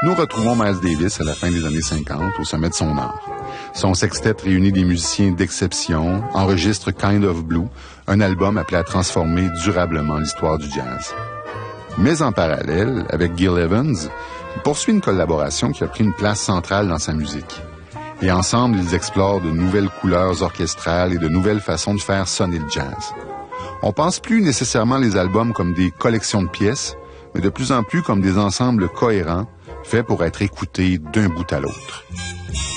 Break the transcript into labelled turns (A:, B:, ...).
A: Nous retrouvons Miles Davis à la fin des années 50, au sommet de son art. Son sextet réunit des musiciens d'exception, enregistre Kind of Blue, un album appelé à transformer durablement l'histoire du jazz. Mais en parallèle, avec Gil Evans, il poursuit une collaboration qui a pris une place centrale dans sa musique. Et ensemble, ils explorent de nouvelles couleurs orchestrales et de nouvelles façons de faire sonner le jazz. On pense plus nécessairement les albums comme des collections de pièces, mais de plus en plus comme des ensembles cohérents, faits pour être écoutés d'un bout à l'autre.